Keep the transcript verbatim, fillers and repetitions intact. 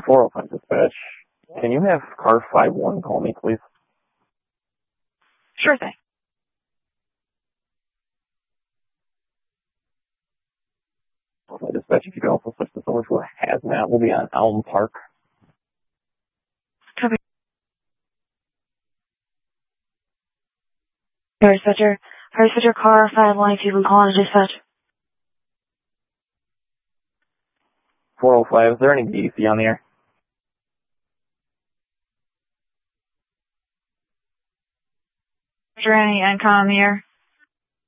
four oh five dispatch. Can you have car five one call me, please? Sure thing. Okay, dispatch, if you could also switch this over to a hazmat, we'll be on Elm Park. Copy. Harry Switcher. Harry Switcher, car five one, if you can call in dispatch. four oh five, is there any D C on the air? Is there any income on the air?